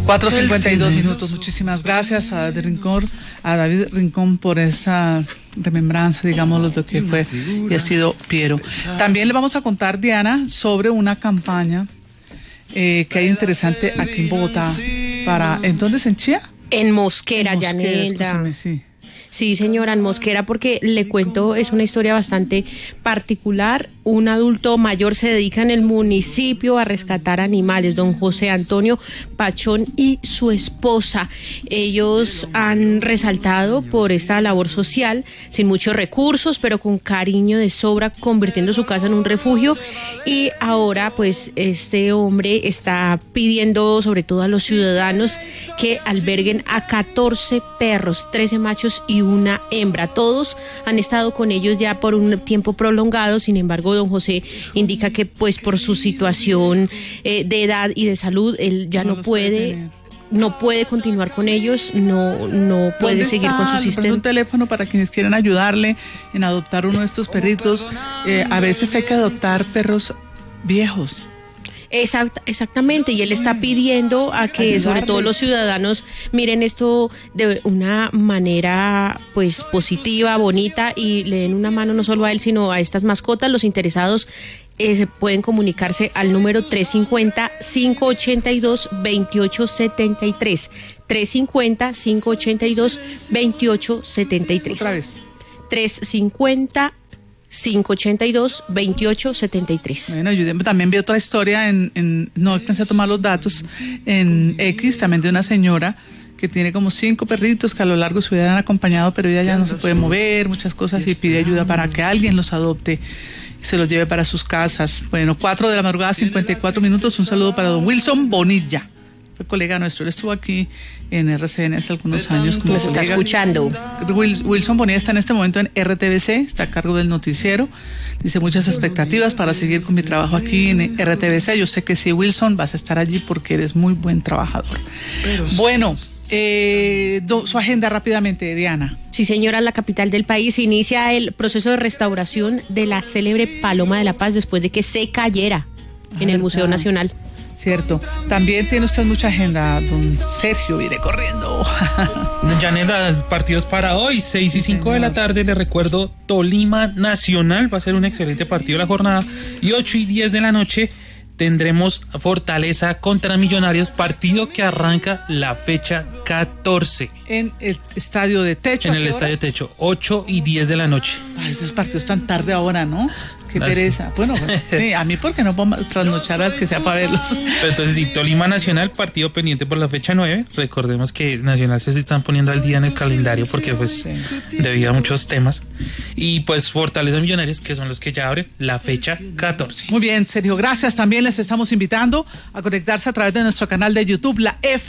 4:52 minutos. Muchísimas gracias a David Rincón por esa remembranza, digamos, lo que fue y ha sido Piero. También le vamos a contar, Diana, sobre una campaña que hay interesante aquí en Bogotá. ¿En dónde es? ¿En Chía? En Mosquera, Yanela. Sí. Sí, señora, en Mosquera, porque le cuento, es una historia bastante particular. Un adulto mayor se dedica en el municipio a rescatar animales, don José Antonio Pachón y su esposa. Ellos han resaltado por esta labor social, sin muchos recursos, pero con cariño de sobra, convirtiendo su casa en un refugio. Y ahora, pues, este hombre está pidiendo, sobre todo a los ciudadanos, que alberguen a 14 perros, 13 machos y una hembra. Todos han estado con ellos ya por un tiempo prolongado. Sin embargo, don José indica que pues por su situación de edad y de salud, él ya no puede continuar con ellos, no puede seguir con su sistema. Un teléfono para quienes quieran ayudarle en adoptar uno de estos perritos. A veces hay que adoptar perros viejos. Exactamente, y él está pidiendo a que sobre todo los ciudadanos miren esto de una manera pues positiva, bonita, y le den una mano no solo a él sino a estas mascotas. Los interesados pueden comunicarse al número 350-582-2873, 350-582-2873. Otra vez. 350-582-2873. Bueno, ayúdenme. También vi otra historia no alcancé a tomar los datos, en X, también de una señora que tiene como 5 perritos que a lo largo de su vida han acompañado, pero ella ya no se puede mover, muchas cosas, y pide ayuda para que alguien los adopte y se los lleve para sus casas. Bueno, 4 de la madrugada, 54 minutos. Un saludo para don Wilson Bonilla. Fue colega nuestro, él estuvo aquí en RCN hace algunos años. Nos está escuchando. Wilson Bonilla está en este momento en RTVC, está a cargo del noticiero. Dice, muchas expectativas para seguir con mi trabajo aquí en RTVC. Yo sé que sí, Wilson, vas a estar allí porque eres muy buen trabajador. Bueno, su agenda rápidamente, Diana. Sí, señora, la capital del país inicia el proceso de restauración de la célebre Paloma de la Paz después de que se cayera en el Museo Nacional. Cierto. También tiene usted mucha agenda, don Sergio, iré corriendo. Yanela, partidos para hoy, 6 y 5 de la tarde, le recuerdo, Tolima Nacional, va a ser un excelente partido la jornada, y 8 y 10 de la noche tendremos Fortaleza contra Millonarios, partido que arranca la fecha 14. En el Estadio de Techo. En el Estadio de Techo, 8 y 10 de la noche. Ay, esos partidos tan tarde ahora, ¿no? Qué pereza. Bueno, pues, sí, a mí porque no puedo trasnochar al que sea para verlos. Pero entonces, sí, Tolima Nacional, partido pendiente por la fecha 9. Recordemos que Nacional se están poniendo al día en el calendario porque pues debido a muchos temas. Y pues Fortaleza Millonarios, que son los que ya abren la fecha 14. Muy bien, Sergio, gracias. También les estamos invitando a conectarse a través de nuestro canal de YouTube, la F.